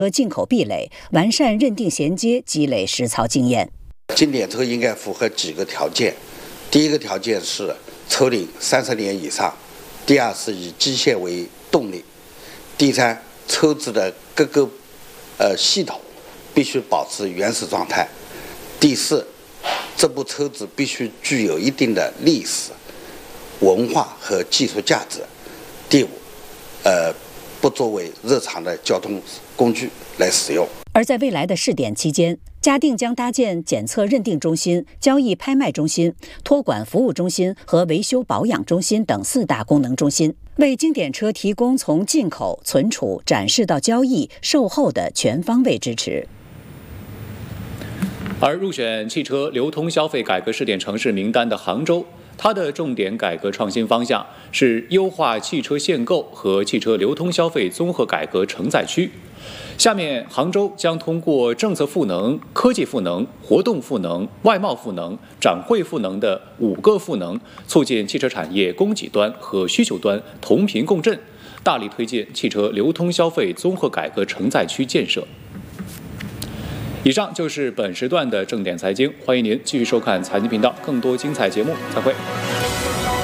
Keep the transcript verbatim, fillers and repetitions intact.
和进口壁垒，完善认定衔接，积累实操经验。 经典车应该符合几个条件，第一个条件是车龄三十年以上，第二是以机械为动力，第三车子的各个呃系统必须保持原始状态，第四这部车子必须具有一定的历史、文化和技术价值，第五呃不作为日常的交通工具来使用。 而在未来的试点期间，嘉定将搭建检测认定中心、交易拍卖中心、托管服务中心和维修保养中心等四大功能中心，为经典车提供从进口、存储、展示到交易、售后的全方位支持。 而入选汽车流通消费改革试点城市名单的杭州，它的重点改革创新方向是优化汽车限购和汽车流通消费综合改革承载区。下面，杭州将通过政策赋能、科技赋能、活动赋能、外贸赋能、展会赋能的五个赋能，促进汽车产业供给端和需求端同频共振，大力推进汽车流通消费综合改革承载区建设。以上就是本时段的正点财经，欢迎您继续收看财经频道更多精彩节目，再会。